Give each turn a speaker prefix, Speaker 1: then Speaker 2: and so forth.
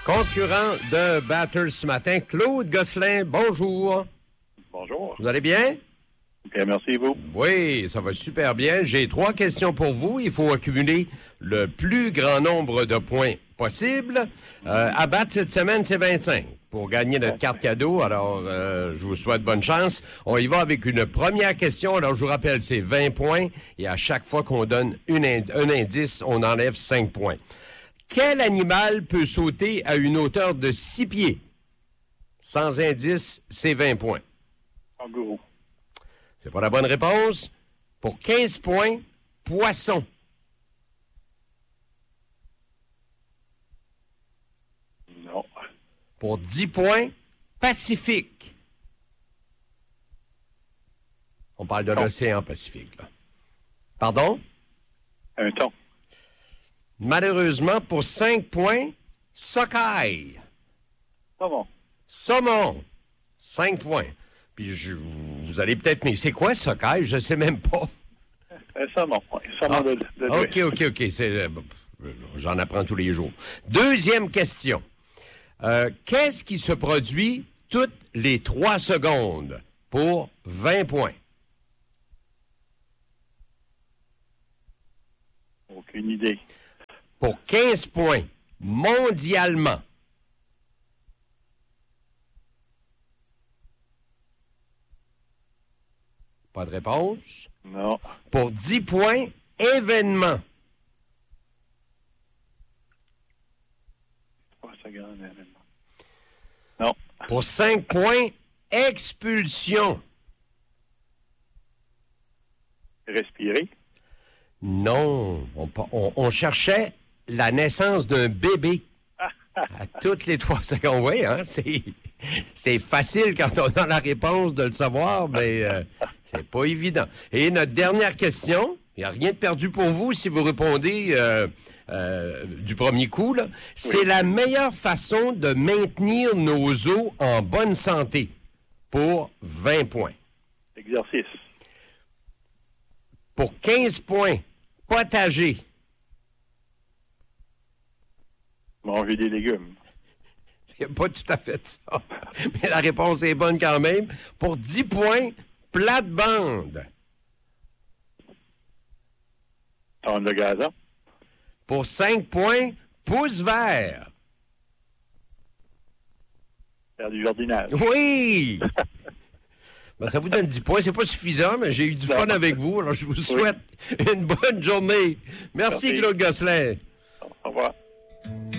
Speaker 1: Concurrent de Batters ce matin, Claude Gosselin, bonjour.
Speaker 2: Bonjour.
Speaker 1: Vous allez bien?
Speaker 2: Bien, merci, vous.
Speaker 1: Oui, ça va super bien. J'ai 3 questions pour vous. Il faut accumuler le plus grand nombre de points possible. À battre cette semaine, c'est 25 pour gagner notre carte cadeau. Alors, je vous souhaite bonne chance. On y va avec une première question. Alors, je vous rappelle, c'est 20 points. Et à chaque fois qu'on donne un indice, on enlève 5 points. Quel animal peut sauter à une hauteur de 6 pieds? Sans indice, c'est 20 points.
Speaker 2: Kangourou.
Speaker 1: C'est pas la bonne réponse. Pour 15 points, poisson.
Speaker 2: Non.
Speaker 1: Pour 10 points, Pacifique. On parle de l'océan Pacifique, là. Pardon?
Speaker 2: Un thon.
Speaker 1: Malheureusement, pour 5 points, socaille.
Speaker 2: Saumon.
Speaker 1: Saumon. 5 points. Puis vous allez peut-être... Mais c'est quoi socaille? Je sais même pas.
Speaker 2: Un saumon. Oui. Saumon de
Speaker 1: OK. J'en apprends tous les jours. Deuxième question. Qu'est-ce qui se produit toutes les 3 secondes pour 20 points?
Speaker 2: Aucune idée.
Speaker 1: Pour 15 points, mondialement. Pas de réponse?
Speaker 2: Non.
Speaker 1: Pour 10 points, événement.
Speaker 2: 3 secondes, événement. Non.
Speaker 1: Pour 5 points, expulsion.
Speaker 2: Respirer.
Speaker 1: Non, on cherchait la naissance d'un bébé à toutes les 3 secondes. Oui, hein, c'est facile quand on a la réponse de le savoir, mais c'est pas évident. Et notre dernière question, il n'y a rien de perdu pour vous si vous répondez du premier coup, là. C'est la meilleure façon de maintenir nos os en bonne santé pour 20 points.
Speaker 2: Exercice.
Speaker 1: Pour 15 points, potager.
Speaker 2: Manger des légumes.
Speaker 1: C'est pas tout à fait ça. Mais la réponse est bonne quand même. Pour 10 points, plate-bande.
Speaker 2: Tondre le gazon.
Speaker 1: Pour 5 points, pouce vert.
Speaker 2: Faire du jardinage.
Speaker 1: Oui! Ben, ça vous donne 10 points. C'est pas suffisant, mais j'ai eu du fun avec vous. Alors, je vous souhaite une bonne journée. Merci, Claude Gosselin.
Speaker 2: Au revoir.